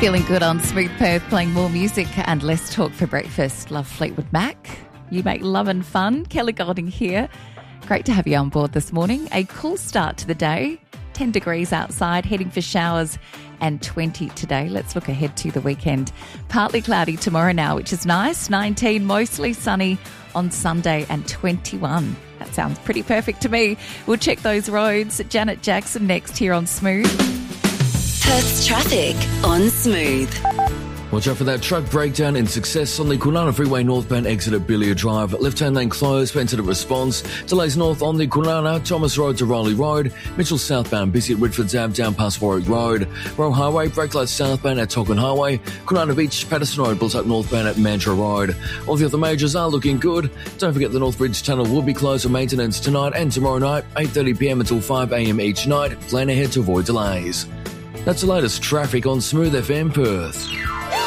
Feeling good on Smooth Perth, playing more music and less talk for breakfast. Love Fleetwood Mac. You make love and fun. Kelly Golding here. Great to have you on board this morning. A cool start to the day. 10 degrees outside, heading for showers, and 20 today. Let's look ahead to the weekend. Partly cloudy tomorrow now, which is nice. 19, mostly sunny on Sunday, and 21. That sounds pretty perfect to me. We'll check those roads. Janet Jackson next here on Smooth. Perth's traffic on Smooth. Watch out for that truck breakdown in Success on the Kwinana Freeway northbound exit at Billia Drive. Left-hand lane closed, incident response. Delays north on the Kwinana, Thomas Road to Riley Road. Mitchell southbound, busy at Whitford's Ave down past Warwick Road. Royal Highway, brake lights southbound at Tolkien Highway. Kwinana Beach, Patterson Road built up northbound at Mandurah Road. All the other majors are looking good. Don't forget the North Bridge Tunnel will be closed for maintenance tonight and tomorrow night, 8:30pm until 5am each night. Plan ahead to avoid delays. That's the latest traffic on Smooth FM Perth.